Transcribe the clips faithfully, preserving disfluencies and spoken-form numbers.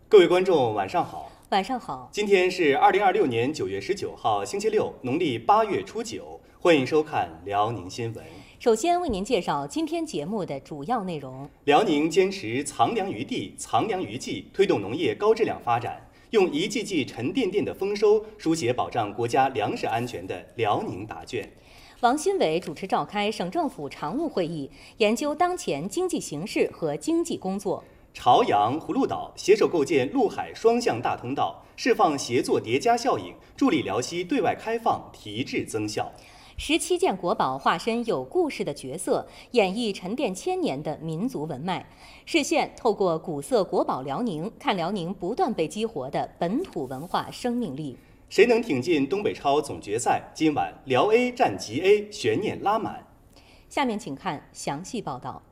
各位观众，晚上好。 晚上好。 今天是二零二六年九月十九号，星期六，农历八月初九。欢迎收看辽宁新闻。 首先为您介绍今天节目的主要内容。 辽宁坚持藏粮于地、藏粮于技，推动农业高质量发展，用一季季沉甸甸的丰收书写保障国家粮食安全的辽宁答卷。 王新伟主持召开省政府常务会议，研究当前经济形势和经济工作。 朝阳、葫芦岛携手构建陆海双向大通道，释放协作叠加效应，助力辽西对外开放提质增效。 十七件国宝化身有故事的角色，演绎沉淀千年的民族文脉。视线透过古色国宝辽宁，看辽宁不断被激活的本土文化生命力。 谁能挺进东北超总决赛？今晚辽 A 战吉 A， 悬念拉满。 下面请看详细报道。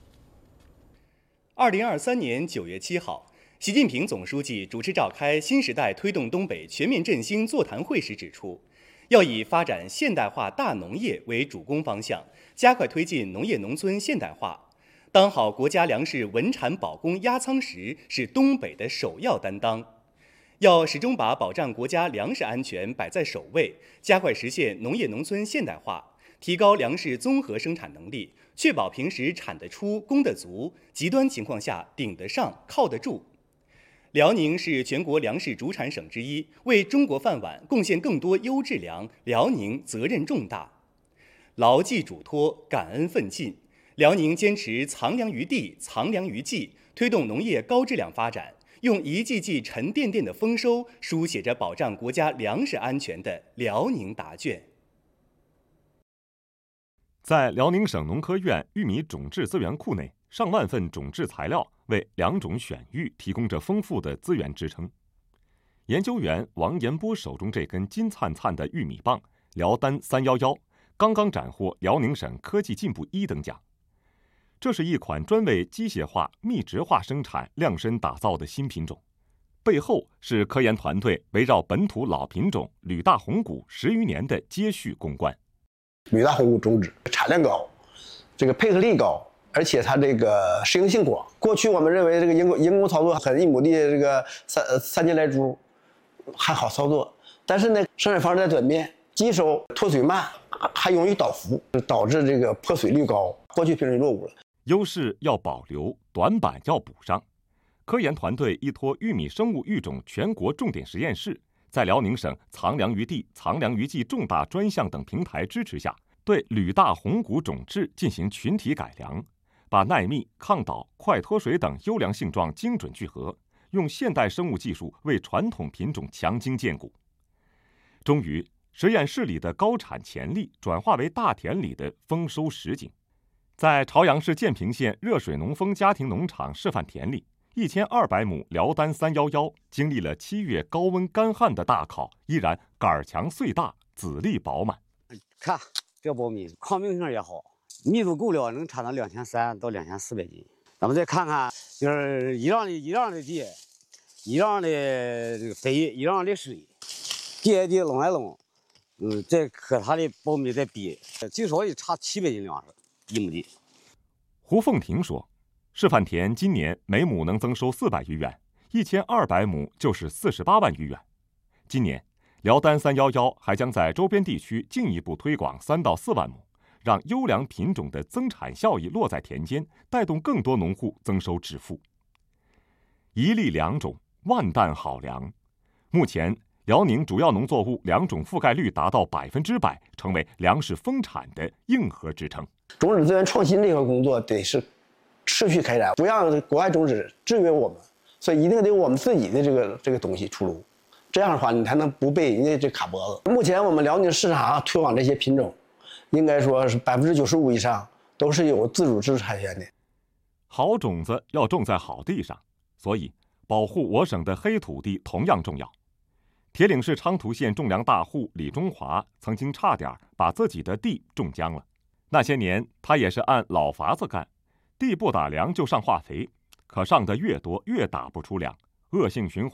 二零二三年九月七号，习近平总书记主持召开新时代推动东北全面振兴座谈会时指出，要以发展现代化大农业为主攻方向，加快推进农业农村现代化。当好国家粮食稳产保供压舱石是东北的首要担当。要始终把保障国家粮食安全摆在首位，加快实现农业农村现代化，提高粮食综合生产能力，确保平时产得出、供得足，极端情况下顶得上、靠得住。辽宁是全国粮食主产省之一，为中国饭碗贡献更多优质粮，辽宁责任重大。牢记嘱托，感恩奋进。辽宁坚持藏粮于地、藏粮于技，推动农业高质量发展，用一季季沉甸甸的丰收书写着保障国家粮食安全的辽宁答卷。 在辽宁省农科院玉米种质资源库内，上万份种质材料为良种选育提供着丰富的资源支撑。研究员王延波手中这根金灿灿的玉米棒辽丹三一一刚刚斩获辽宁省科技进步一等奖。这是一款专为机械化、密植化生产量身打造的新品种，背后是科研团队围绕本土老品种吕大红谷十余年的接续攻关。 吕大红谷种植产量高，这个配合力高，而且它这个适应性广。过去我们认为这个人工人工操作很一亩地这个三三斤来株还好操作，但是呢，生产方式在转变，机收脱水慢，还容易倒伏，导致这个脱水率高，过去品种落伍了。 优势要保留，短板要补上。科研团队依托玉米生物育种全国重点实验室，在辽宁省藏粮于地、藏粮于技重大专项等平台支持下，对吕大红谷种质进行群体改良，把耐密、抗倒、快脱水等优良性状精准聚合，用现代生物技术为传统品种强筋健骨。终于，实验室里的高产潜力转化为大田里的丰收实景。在朝阳市建平县热水农丰家庭农场示范田里，一千二百亩辽丹三一一经历了七月高温干旱的大考，依然杆强穗大，籽粒饱满。 看这苞米抗病性也好，密度够了，能产到两千三到两千四百斤。咱们再看看，就是一样的一样的地，一样的这个肥，一样的水，地挨地垄挨垄，嗯，再和它的苞米再比，最少也差七百斤粮食。一亩地。 胡凤婷说，示范田今年每亩能增收四百余元，一千二百亩就是四十八万余元。今年辽丹三一一还将在周边地区进一步推广三到四万亩，让优良品种的增产效益落在田间，带动更多农户增收致富。一粒良种，万担好粮。目前辽宁主要农作物良种覆盖率达到百分之百，成为粮食丰产的硬核支撑。 种子资源创新这个工作得是持续开展，不让国外种子制约我们，所以一定得我们自己的这个这个东西出炉，这样的话你才能不被人家这卡脖子。目前我们辽宁市场上推广这些品种，应该说是百分之九十五以上都是有自主知识产权的。 好种子要种在好地上，所以保护我省的黑土地同样重要。铁岭市昌图县种粮大户李中华曾经差点把自己的地种僵了。那些年他也是按老法子干，地不打粮就上化肥，可上的越多越打不出粮，恶性循环。